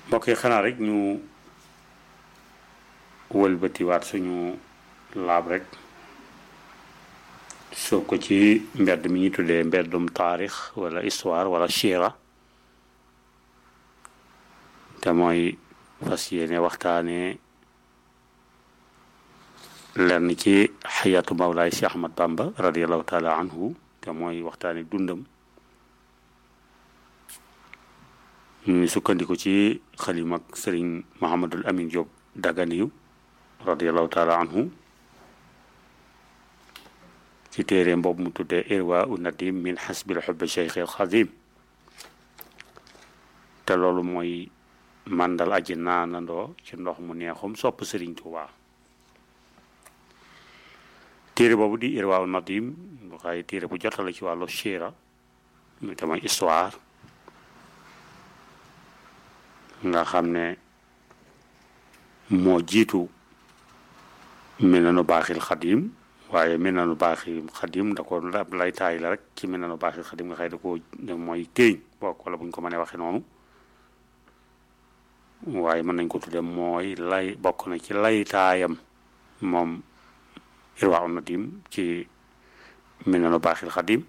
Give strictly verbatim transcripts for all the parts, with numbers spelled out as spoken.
mbokk yi xanaa rek ñu wëlbatiwaat suñu laab rek soo ko ci mbedd mi ñu tuddee mbeddum taarix wala histoire wala siira te mooy fas yéene waxtaane lenn ci xayatu mawlaay si Ahmad Bamba radiallahu taala anhu te mooy waxtaane dundam ñu sukkandiku ci xalim ak sëriñ Mahamadul Amin Diop Daganiyu radiallahu taala anhu ci téere boobu mu tuddee irwa u nadim min xasbil xubbi cheikh al xadim te loolu mooy màndal aji naanandoo ci ndox mu neexum sopp sëriñ Tuubaa téere boobu di irwa u nadim waxaaye téere bu jotale ci wàllu siira muy tamay histoire nga xam ne moo jiitu Minanu Baaxil Xadim waaye Minanu Baaxil Xadim da ko lay taay la rek ci Minanu Baaxil Xadim nga xëy da ko mooy téeñ bokk wala bu ñu ko mënee waxee noonu waaye mën nañ ko tudde mooy lay bokk na ci lay taayam moom Irwaa Nadim ci Minanu Baaxil Xadim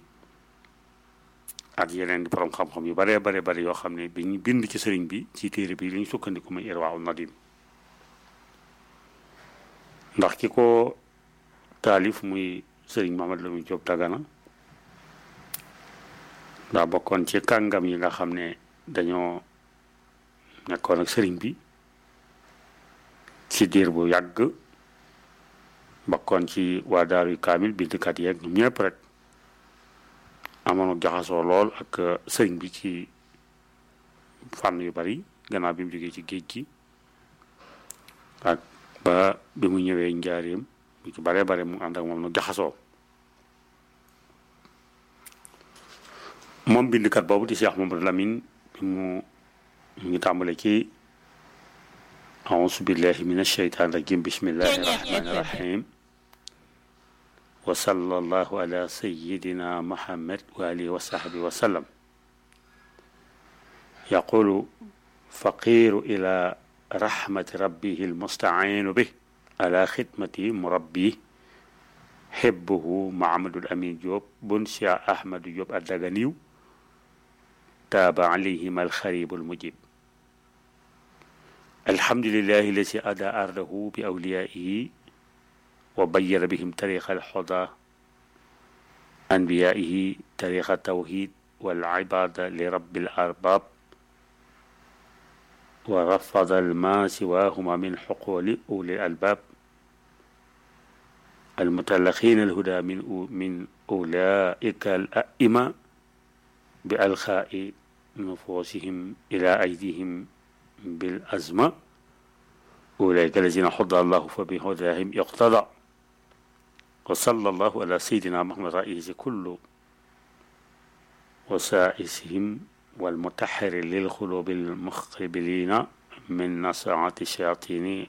ak yeneen di borom xam-xam yu bare bare bare yoo xam ne bi ñu bind ci sëriñ bi ci téere bi li ñu sukkandiku muy Irwaa Nadim ndax ki ko taalif muy sëriñ Mahamad Lamin Jóob Dagana daa bokkoon ci kàngam yi nga xam ne dañoo nekkoon ak sëriñ bi ci diir bu yàgg bokkoon ci waa daaruy kaamil bindkat yeeg ñoom ñëpp rek amoon jaxasoo lool ak sëriñ bi ci fànn yu bari gannaaw bi mu jógee ci géej gi ak ba bi mu ñëwee njaareem lu ci bare bare mu ànd ak moom nu jaxasoo moom bindkat boobu di Cheikh Mamadou Lamine bi mu ngi tàmbale ci auzu billahi min asheytaan rajim bismillahi rahmani rahim wa sallallahu ala sayidina muhammad wa alihi wa sahbihi wa sallam yaqulu faqiru ila rahmati rabbihi almustainu bih ala xidmati murabbi xibbuhu Mahamadul Amin Diop bun Cheikh Ahmadu Diop Daganiyu taaba alayhim alxaribu almujib alhamdulillahi alladi ada ardahu bi awliyaihi wa bayyana bihim tariqa alhuda anbiyaihi tariqa tawhid wal ibada li rabbil arbab wa rafada ma siwahuma min xuquli uli albab almutalaxina alhuda min min ulaika al aima bi alxaai nufusihim ila aydihim bil azma ulaika alladina xuda allahu fa bi hudahim iqtada wa sallallahu ala sayidina muhammad raisi kullu wasaisihim والمتحر للقلوب المخبلين من نصاعة الشياطين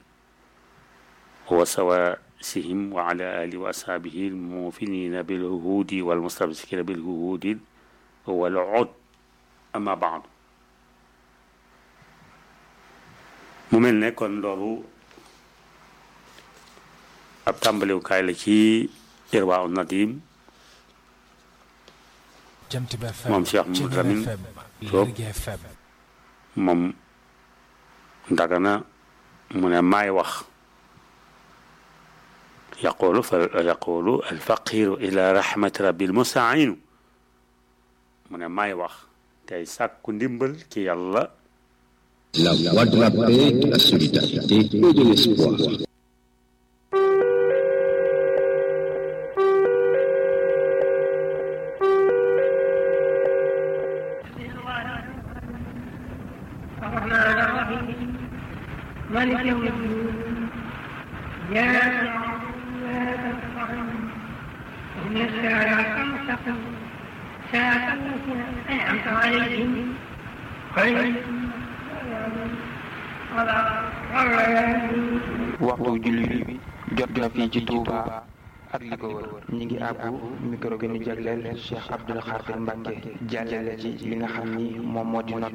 وسواسهم وعلى آله وأصحابه الموفنين بالعهود والمستمسكين بالعهود والعد أما بعد mu mel ne kon loolu ab tàmbaliwukaay la ci Irwaa Nadim moom Cheikh Mamadou Lamine Diop moom Dagana mu ne maay wax yaqulu fa yaqulu alfaqiru ila rahmati rabbil mustainu mu ne maay wax tey sàkku ndimbal ci yàlla. La voix de la paix, de la solidarité et de l'espoir. مالك يوم الدين إياك نعبد وإياك نستعين اهدنا الصراط المستقيم صراط الذين أنعمت عليهم غير waxtu julli bi jot na fii ci Touba ak li ko wër ñi ngi àbbu micro bi ñu jagleel Cheikh Abdoul Khadir Mbacké jàllale ci li nga xam ni moom moo di